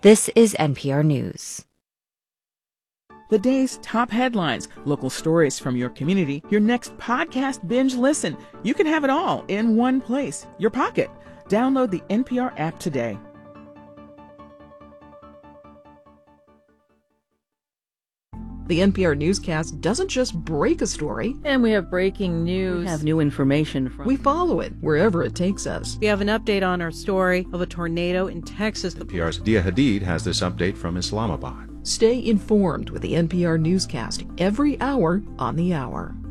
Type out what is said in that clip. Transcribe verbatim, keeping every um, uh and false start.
This is N P R News. The day's top headlines, local stories from your community, your next podcast binge listen. You can have it all in one place, your pocket. Download the N P R app today. The N P R newscast doesn't just break a story. And we have breaking news. We have new information from... We follow it wherever it takes us. We have an update on our story of a tornado in Texas. N P R's Dia Hadid has this update from Islamabad. Stay informed with the N P R newscast every hour on the hour.